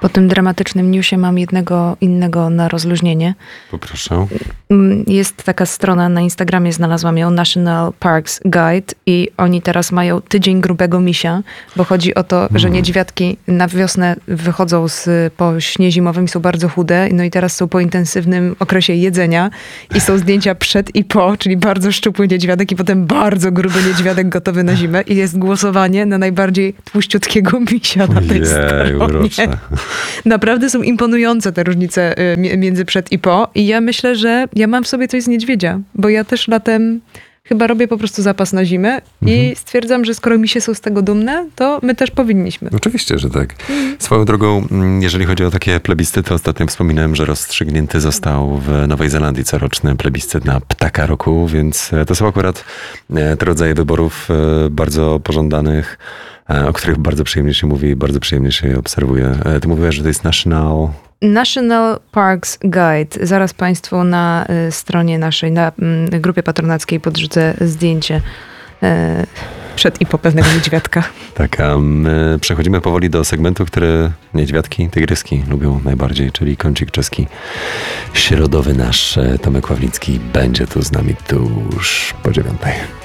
Po tym dramatycznym newsie mam jednego innego na rozluźnienie. Poproszę. Jest taka strona na Instagramie, znalazłam ją, National Parks Guide i oni teraz mają tydzień grubego misia, bo chodzi o to, że niedźwiadki na wiosnę wychodzą po śnie zimowym i są bardzo chude, no i teraz są po intensywnym okresie jedzenia i są zdjęcia przed i po, czyli bardzo szczupły niedźwiadek i potem bardzo gruby niedźwiadek gotowy na zimę i jest głosowanie na najbardziej tłuściutkiego misia na tej stronie. Urocze. Naprawdę są imponujące te różnice między przed i po i ja myślę, że ja mam w sobie coś z niedźwiedzia, bo ja też latem chyba robię po prostu zapas na zimę i stwierdzam, że skoro misie są z tego dumne, to my też powinniśmy. Oczywiście, że tak. Swoją drogą, jeżeli chodzi o takie plebiscyty, ostatnio wspominałem, że rozstrzygnięty został w Nowej Zelandii coroczny plebiscyt na ptaka roku, więc to są akurat te rodzaje wyborów bardzo pożądanych, o których bardzo przyjemnie się mówi i bardzo przyjemnie się je obserwuje. Ty mówiłaś, że to jest National Parks Guide. Zaraz Państwu na stronie naszej, na grupie patronackiej podrzucę zdjęcie przed i po pewnego niedźwiadka. Tak, a my przechodzimy powoli do segmentu, który niedźwiadki, tygryski lubią najbardziej, czyli kącik czeski. Środowy nasz Tomek Ławnicki będzie tu z nami tuż po 9:00.